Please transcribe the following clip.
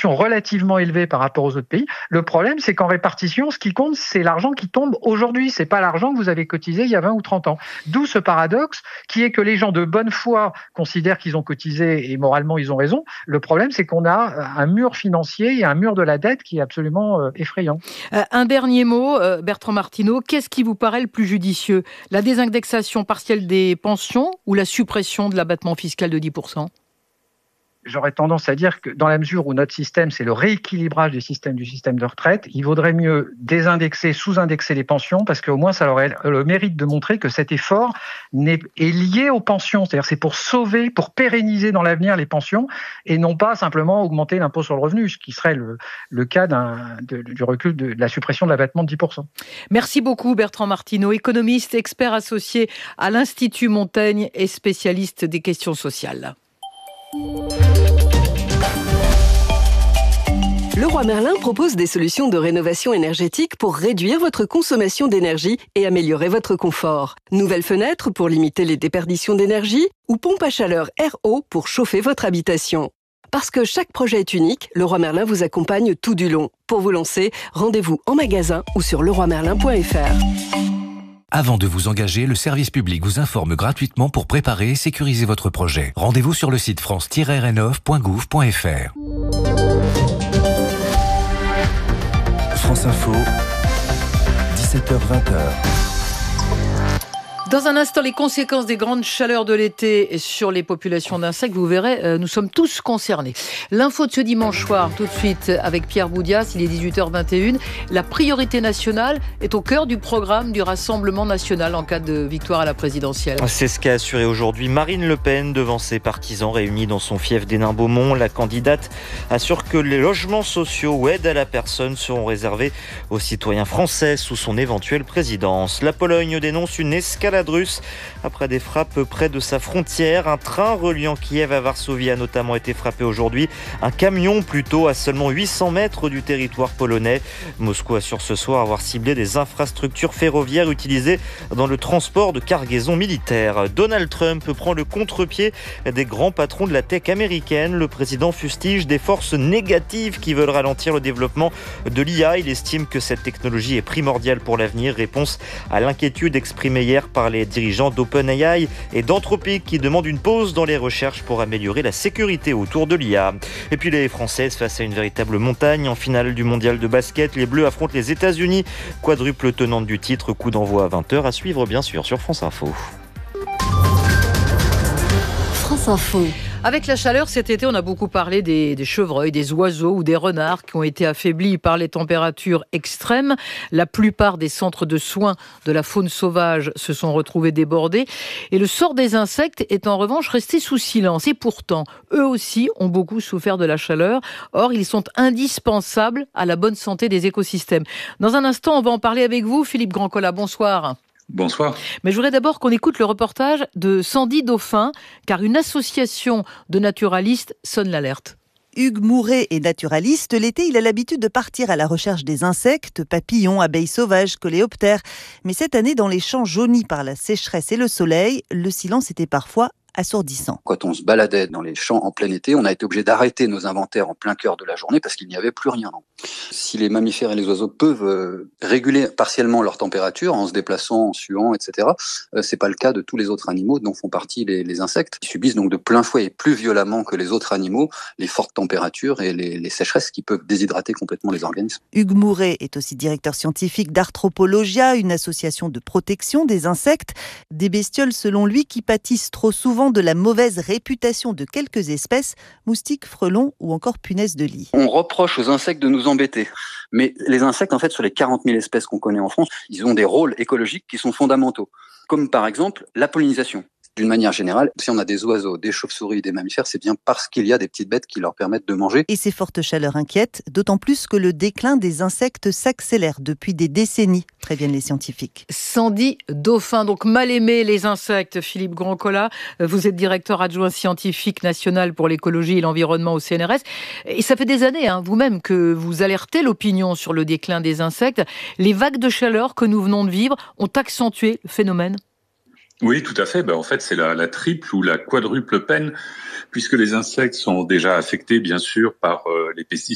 pension relativement élevée par rapport aux autres pays. Le problème, c'est qu'en répartition, ce qui compte, c'est l'argent qui tombe aujourd'hui. C'est pas l'argent que vous avez cotisé il y a 20 ou 30 ans. D'où ce paradoxe qui est que les gens de bonne foi considèrent qu'ils ont cotisé et moralement ils ont raison. Le problème, c'est qu'on a un mur financier et un mur de la dette qui est absolument effrayant. Un dernier mot, Bertrand Martineau, qu'est-ce qui vous paraît le plus judicieux ? La désindexation partielle des pensions ou la suppression de l'abattement fiscal de 10%? J'aurais tendance à dire que dans la mesure où notre système, c'est le rééquilibrage du système de retraite, il vaudrait mieux désindexer, sous-indexer les pensions, parce qu'au moins ça aurait le mérite de montrer que cet effort est lié aux pensions. C'est-à-dire c'est pour sauver, pour pérenniser dans l'avenir les pensions, et non pas simplement augmenter l'impôt sur le revenu, ce qui serait le cas du recul de la suppression de l'abattement de 10%. Merci beaucoup Bertrand Martineau, économiste, expert associé à l'Institut Montaigne et spécialiste des questions sociales. Leroy Merlin propose des solutions de rénovation énergétique pour réduire votre consommation d'énergie et améliorer votre confort. Nouvelles fenêtres pour limiter les déperditions d'énergie ou pompe à chaleur RO pour chauffer votre habitation. Parce que chaque projet est unique, Leroy Merlin vous accompagne tout du long. Pour vous lancer, rendez-vous en magasin ou sur leroymerlin.fr. Avant de vous engager, le service public vous informe gratuitement pour préparer et sécuriser votre projet. Rendez-vous sur le site france-rénov.gouv.fr. France Info, 17h-20h. Dans un instant, les conséquences des grandes chaleurs de l'été sur les populations d'insectes, vous verrez, nous sommes tous concernés. L'info de ce dimanche soir, tout de suite, avec Pierre Boudias, il est 18h21. La priorité nationale est au cœur du programme du Rassemblement national en cas de victoire à la présidentielle. C'est ce qu'a assuré aujourd'hui Marine Le Pen devant ses partisans réunis dans son fief d'Hénin-Beaumont. La candidate assure que les logements sociaux ou aides à la personne seront réservés aux citoyens français sous son éventuelle présidence. La Pologne dénonce une escalade russe après des frappes près de sa frontière. Un train reliant Kiev à Varsovie a notamment été frappé aujourd'hui. Un camion plutôt à seulement 800 mètres du territoire polonais. Moscou assure ce soir avoir ciblé des infrastructures ferroviaires utilisées dans le transport de cargaisons militaires. Donald Trump prend le contre-pied des grands patrons de la tech américaine. Le président fustige des forces négatives qui veulent ralentir le développement de l'IA. Il estime que cette technologie est primordiale pour l'avenir. Réponse à l'inquiétude exprimée hier par les dirigeants d'OpenAI et d'Anthropic qui demandent une pause dans les recherches pour améliorer la sécurité autour de l'IA. Et puis les Françaises face à une véritable montagne. En finale du mondial de basket, les Bleus affrontent les États-Unis. Quadruple tenante du titre, coup d'envoi à 20h à suivre bien sûr sur France Info. France Info. Avec la chaleur cet été, on a beaucoup parlé des chevreuils, des oiseaux ou des renards qui ont été affaiblis par les températures extrêmes. La plupart des centres de soins de la faune sauvage se sont retrouvés débordés. Et le sort des insectes est en revanche resté sous silence. Et pourtant, eux aussi ont beaucoup souffert de la chaleur. Or, ils sont indispensables à la bonne santé des écosystèmes. Dans un instant, on va en parler avec vous, Philippe Grandcola. Bonsoir. Bonsoir. Mais je voudrais d'abord qu'on écoute le reportage de Sandy Dauphin, car une association de naturalistes sonne l'alerte. Hugues Mouret est naturaliste. L'été, il a l'habitude de partir à la recherche des insectes, papillons, abeilles sauvages, coléoptères. Mais cette année, dans les champs jaunis par la sécheresse et le soleil, le silence était parfois assourdissant. Quand on se baladait dans les champs en plein été, on a été obligé d'arrêter nos inventaires en plein cœur de la journée parce qu'il n'y avait plus rien. Si les mammifères et les oiseaux peuvent réguler partiellement leur température en se déplaçant, en suant, etc., c'est pas le cas de tous les autres animaux dont font partie les insectes. Ils subissent donc de plein fouet et plus violemment que les autres animaux les fortes températures et les sécheresses qui peuvent déshydrater complètement les organismes. Hugues Mouret est aussi directeur scientifique d'Arthropologia, une association de protection des insectes. Des bestioles, selon lui, qui pâtissent trop souvent de la mauvaise réputation de quelques espèces, moustiques, frelons ou encore punaises de lit. On reproche aux insectes de nous embêter. Mais les insectes, en fait, sur les 40 000 espèces qu'on connaît en France, ils ont des rôles écologiques qui sont fondamentaux. Comme par exemple la pollinisation. D'une manière générale, si on a des oiseaux, des chauves-souris, des mammifères, c'est bien parce qu'il y a des petites bêtes qui leur permettent de manger. Et ces fortes chaleurs inquiètent, d'autant plus que le déclin des insectes s'accélère depuis des décennies, préviennent les scientifiques. Sandy Dauphin, donc mal aimé les insectes. Philippe Grandcola, vous êtes directeur adjoint scientifique national pour l'écologie et l'environnement au CNRS. Et ça fait des années, vous-même, que vous alertez l'opinion sur le déclin des insectes. Les vagues de chaleur que nous venons de vivre ont accentué le phénomène. Oui, tout à fait. En fait, c'est la triple ou la quadruple peine, puisque les insectes sont déjà affectés, bien sûr, par les pesticides.